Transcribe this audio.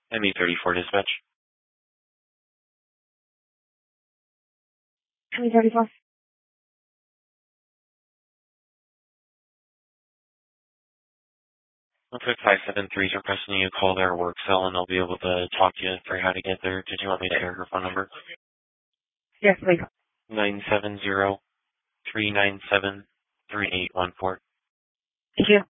ME34 dispatch. ME34. Looks like 573 is requesting you call their work cell and they'll be able to talk to you for how to get there. Did you want me to air her phone number? Yes, please. 970-397-3814. Thank you.